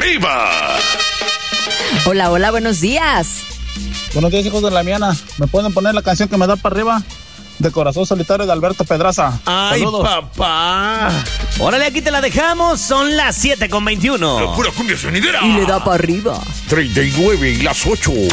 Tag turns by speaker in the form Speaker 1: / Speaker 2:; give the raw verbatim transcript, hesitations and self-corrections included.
Speaker 1: arriba!
Speaker 2: Hola, hola, buenos días.
Speaker 3: Buenos días, hijos de la miana. ¿Me pueden poner la canción que me da para arriba? De Corazón Solitario de Alberto Pedraza.
Speaker 4: ¡Ay,
Speaker 3: Saludos.
Speaker 4: papá! Órale, aquí te la dejamos. Son las siete con veintiuno.
Speaker 1: La pura cumbia sonidera.
Speaker 2: Y le da para arriba.
Speaker 1: treinta y nueve y las ocho.